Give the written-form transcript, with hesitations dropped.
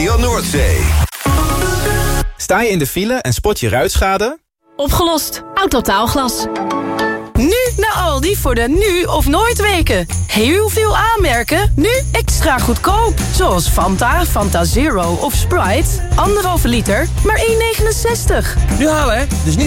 Radio Noordzee. Sta je in de file en spot je ruitschade? Opgelost. Autotaalglas. Nu naar Aldi voor de nu of nooit weken. Heel veel aanmerken, nu extra goedkoop. Zoals Fanta, Fanta Zero of Sprite. 1,5 liter, maar €1,69. Nu halen, hè? Dus niet